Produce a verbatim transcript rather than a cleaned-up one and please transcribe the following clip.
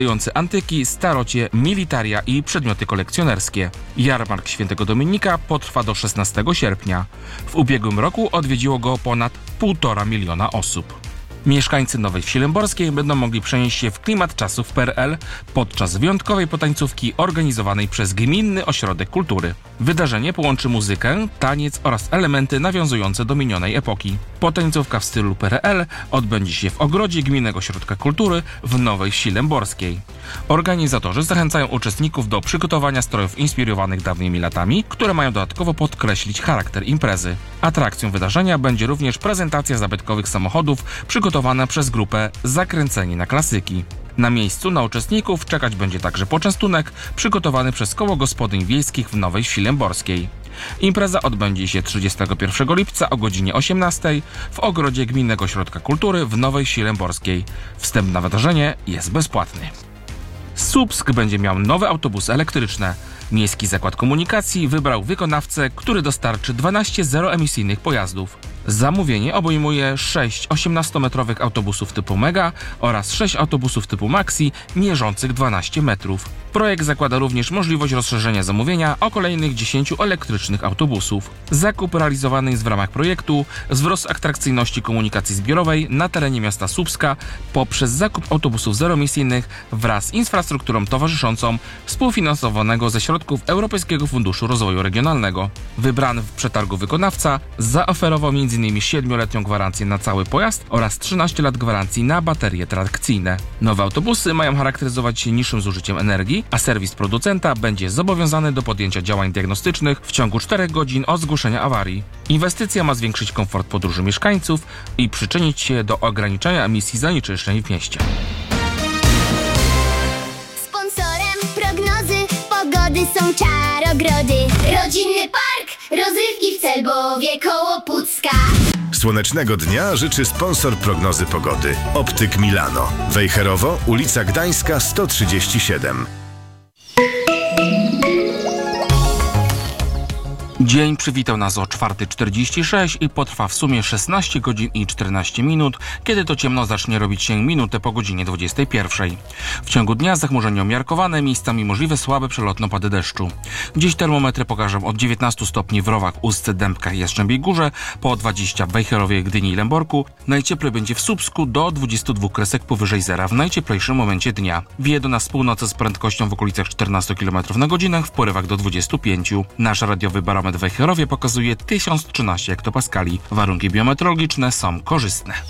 antyki, starocie, militaria i przedmioty kolekcjonerskie. Jarmark Świętego Dominika potrwa do szesnastego sierpnia. W ubiegłym roku odwiedziło go ponad półtora miliona osób. Mieszkańcy Nowej Wsi Lęborskiej będą mogli przenieść się w klimat czasów P R L podczas wyjątkowej potańcówki organizowanej przez Gminny Ośrodek Kultury. Wydarzenie połączy muzykę, taniec oraz elementy nawiązujące do minionej epoki. Potańcówka w stylu P R L odbędzie się w ogrodzie Gminnego Ośrodka Kultury w Nowej Wsi Lęborskiej. Organizatorzy zachęcają uczestników do przygotowania strojów inspirowanych dawnymi latami, które mają dodatkowo podkreślić charakter imprezy. Atrakcją wydarzenia będzie również prezentacja zabytkowych samochodów przygotowana przez grupę Zakręceni na klasyki. Na miejscu na uczestników czekać będzie także poczęstunek przygotowany przez Koło Gospodyń Wiejskich w Nowej Wsi Lęborskiej. Impreza odbędzie się trzydziestego pierwszego lipca o godzinie osiemnastej w ogrodzie Gminnego Ośrodka Kultury w Nowej Wsi Lęborskiej. Wstęp na wydarzenie jest bezpłatny. Słupsk będzie miał nowe autobusy elektryczne. Miejski Zakład Komunikacji wybrał wykonawcę, który dostarczy dwanaście zeroemisyjnych pojazdów. Zamówienie obejmuje sześć osiemnastometrowych autobusów typu Mega oraz sześć autobusów typu Maxi mierzących dwanaście metrów. Projekt zakłada również możliwość rozszerzenia zamówienia o kolejnych dziesięć elektrycznych autobusów. Zakup realizowany jest w ramach projektu Wzrost atrakcyjności komunikacji zbiorowej na terenie miasta Słupska poprzez zakup autobusów zeroemisyjnych wraz z infrastrukturą towarzyszącą współfinansowanego ze środków Europejskiego Funduszu Rozwoju Regionalnego. Wybrany w przetargu wykonawca zaoferował m.in. siedmioletnią gwarancję na cały pojazd oraz trzynaście lat gwarancji na baterie trakcyjne. Nowe autobusy mają charakteryzować się niższym zużyciem energii, a serwis producenta będzie zobowiązany do podjęcia działań diagnostycznych w ciągu czterech godzin od zgłoszenia awarii. Inwestycja ma zwiększyć komfort podróży mieszkańców i przyczynić się do ograniczenia emisji zanieczyszczeń w mieście. Sponsorem prognozy pogody są Czarogrody. Rodzinny park, rozrywki w Celbowie koło Pucka. Słonecznego dnia życzy sponsor prognozy pogody. Optyk Milano. Wejherowo, ulica Gdańska sto trzydzieści siedem. Dzień przywitał nas o czwarta czterdzieści sześć i potrwa w sumie szesnaście godzin i czternaście minut, kiedy to ciemno zacznie robić się minutę po godzinie dwudziestej pierwszej. W ciągu dnia zachmurzenie umiarkowane, miejscami możliwe słabe przelotne opady deszczu. Dziś termometry pokażą od dziewiętnastu stopni w Rowach, Ustce, Dębkach i Jastrzębiej Górze, po dwadzieścia w Wejherowie, Gdyni i Lęborku. Najcieplej będzie w Słupsku do dwudziestu dwóch kresek powyżej zera w najcieplejszym momencie dnia. Wieje do nas z północy z prędkością w okolicach czternastu kilometrów na godzinę, w porywach do dwudziestu pięciu. Nasz radiowy barometr w Wejherowie pokazuje tysiąc trzynaście hektopaskali. Warunki biometeorologiczne są korzystne.